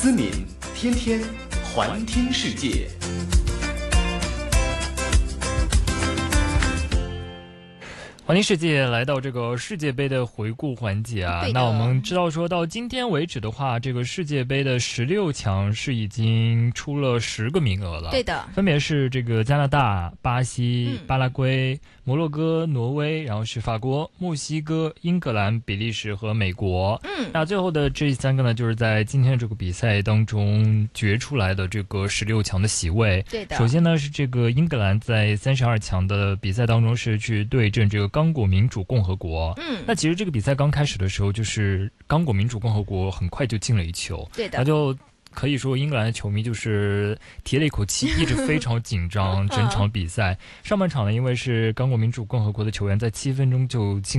思敏天天环听世界。 环听世界来到这个世界杯的回顾环节啊，那我们知道说到今天为止的话，这个世界杯的16强是已经出了10个名额了。 对的， 分别是这个加拿大、巴西、巴拉圭、摩洛哥、挪威，然后是法国、墨西哥、英格兰、比利时和美国。那最后的这3个呢，就是在今天这个比赛当中决出来的这个16强的席位。 对的。 首先呢是这个英格兰在32强的比赛当中是去对阵这个刚果民主共和国。那其实这个比赛刚开始的时候，就是刚果民主共和国很快就进了一球。 对的。 那就可以说英格兰的球迷就是提了一口气，一直非常紧张整场比赛。上半场呢，因为是刚果民主共和国的球员在7分钟就进